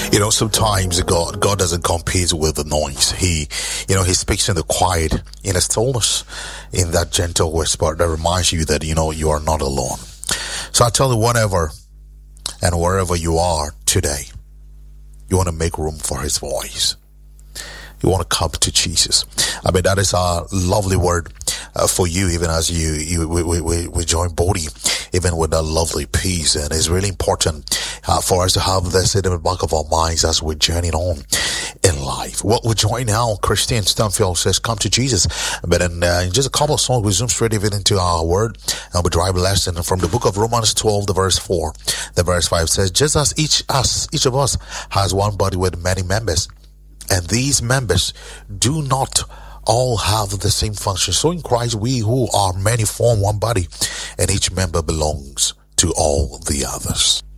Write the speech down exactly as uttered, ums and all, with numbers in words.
You know, sometimes God, God doesn't compete with the noise. He, you know, He speaks in the quiet, in the stillness, in that gentle whisper that reminds you that, you know, you are not alone. So I tell you, whenever and wherever you are today, you want to make room for His voice. You want to come to Jesus. I mean, that is a lovely word uh, for you, even as you, you we, we, we join Bodhi, even with that lovely peace. And it's really important uh, for us to have this in the back of our minds as we're journeying on in life. Well, we're joining now. Christine Stanfield says, come to Jesus. But in, uh, in just a couple of songs, we zoom straight even into our word, and we drive a lesson from the book of Romans twelve, the verse four. The verse five says, just as each us, each of us has one body with many members, and these members do not all have the same function, so in Christ we who are many form one body, and each member belongs to all the others.